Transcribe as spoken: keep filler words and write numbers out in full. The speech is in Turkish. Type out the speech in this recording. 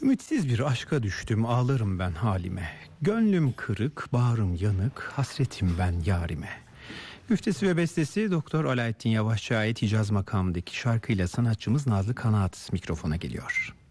Ümitsiz bir aşka düştüm, ağlarım ben halime. Gönlüm kırık, bağrım yanık, hasretim ben yarime. Güftesi ve bestesi Doktor Alaaddin Yavaşçı'ya ait Hicaz makamındaki şarkıyla sanatçımız Nazlı Kanaat mikrofona geliyor.